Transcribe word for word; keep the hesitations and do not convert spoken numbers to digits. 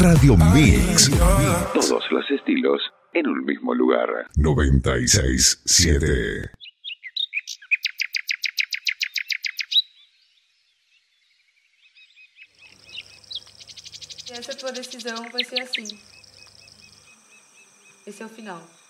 Radio Mix. Todos los estilos en un mismo lugar. noventa y seis siete. Essa tua decisão vai ser assim. Esse é o final.